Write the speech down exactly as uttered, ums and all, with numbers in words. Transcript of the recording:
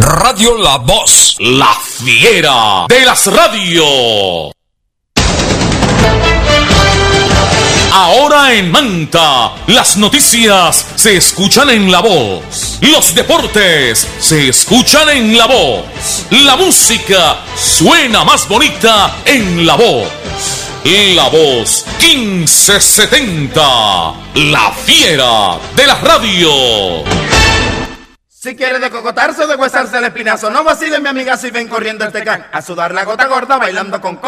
Radio La Voz, la fiera de las radios. Ahora en Manta, las noticias se escuchan en La Voz. Los deportes se escuchan en La Voz. La música suena más bonita en La Voz. La Voz quince setenta, la fiera de la radio. Si quiere decocotarse o deshuesarse el espinazo, no vacile mi amiga si ven corriendo el tecán. A sudar la gota gorda bailando con